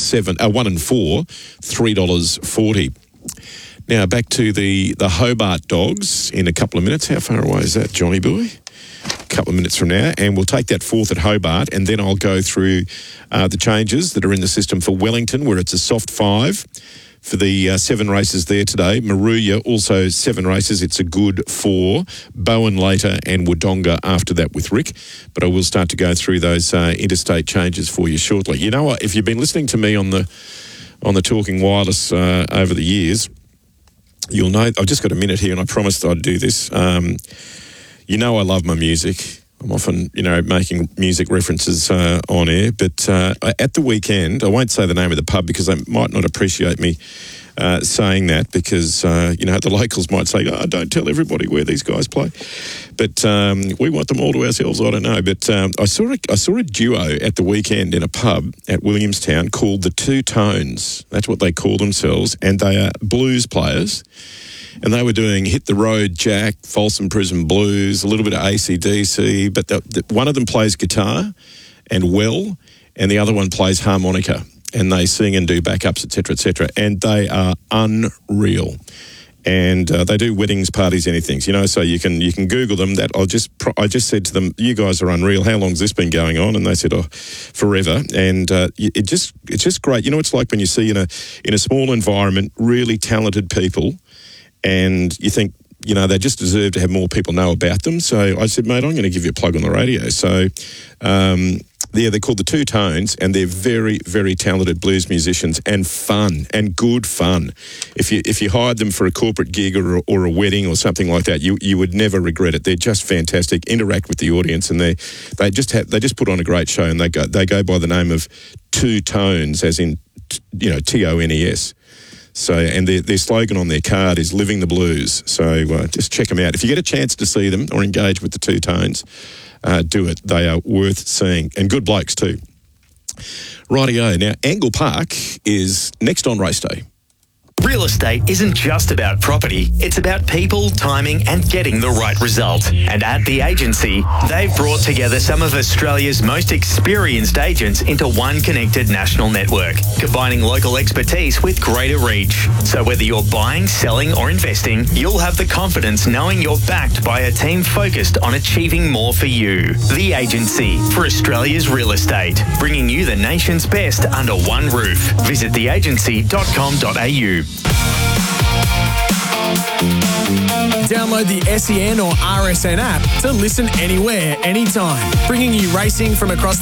1 and 4, $3.40. Now back to the Hobart Dogs in a couple of minutes. How far away is that, Johnny boy? A couple of minutes from now, and we'll take that fourth at Hobart, and then I'll go through the changes that are in the system for Wellington, where it's a soft 5 for the 7 races there today. Moruya, also 7 races. It's a good 4. Bowen later, and Wodonga after that with Rick. But I will start to go through those interstate changes for you shortly. You know what? If you've been listening to me on the Talking Wireless over the years, you'll know. I've just got a minute here, and I promised I'd do this. You know I love my music. I'm often, making music references on air. But at the weekend, I won't say the name of the pub because they might not appreciate me saying that because, the locals might say, don't tell everybody where these guys play. But we want them all to ourselves, I don't know. But I saw a duo at the weekend in a pub at Williamstown called the Two Tones. That's what they call themselves. And they are blues players. And they were doing Hit the Road Jack, Folsom Prison Blues, a little bit of AC/DC, but one of them plays guitar and the other one plays harmonica, and they sing and do backups, etc., etc., and they are unreal. And they do weddings, parties, anything, so you can Google them. That I just said to them, you guys are unreal. How long's this been going on? And they said, forever. And it's just great. It's like when you see in a small environment really talented people, and you think, they just deserve to have more people know about them. So I said, mate, I'm going to give you a plug on the radio. So, they're called the Two Tones, and they're very, very talented blues musicians and fun, and good fun. If you hired them for a corporate gig or a wedding or something like that, you would never regret it. They're just fantastic. Interact with the audience, and they just put on a great show, and they go by the name of Two Tones, as in TONES. So, and their slogan on their card is "Living the Blues." So just check them out. If you get a chance to see them or engage with the Two Tones, do it. They are worth seeing, and good blokes too. Rightio. Now, Angle Park is next on race day. Real estate isn't just about property, it's about people, timing and getting the right result. And at The Agency, they've brought together some of Australia's most experienced agents into one connected national network, combining local expertise with greater reach. So whether you're buying, selling or investing, you'll have the confidence knowing you're backed by a team focused on achieving more for you. The Agency, for Australia's real estate, bringing you the nation's best under one roof. Visit theagency.com.au. Download the SEN or RSN app to listen anywhere, anytime, bringing you racing from across